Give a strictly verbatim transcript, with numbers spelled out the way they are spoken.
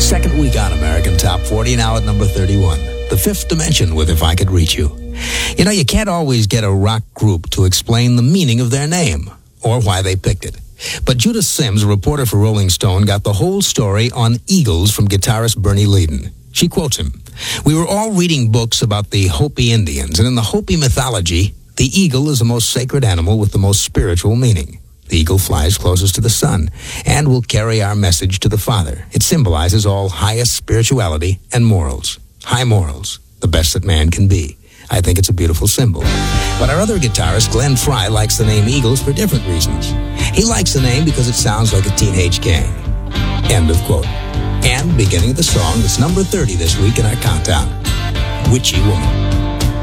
Second week on American Top forty, now at number thirty-one. The Fifth Dimension with If I Could Reach You. You know, you can't always get a rock group to explain the meaning of their name or why they picked it. But Judith Sims, a reporter for Rolling Stone, got the whole story on Eagles from guitarist Bernie Leadon. She quotes him, "We were all reading books about the Hopi Indians, and in the Hopi mythology, the eagle is the most sacred animal with the most spiritual meaning. The eagle flies closest to the sun and will carry our message to the Father. It symbolizes all highest spirituality and morals. High morals, the best that man can be. I think it's a beautiful symbol." But our other guitarist, Glenn Frey, likes the name Eagles for different reasons. He likes the name because it sounds like a teenage gang. End of quote. And beginning of the song, it's number thirty this week in our countdown. Witchy Woman.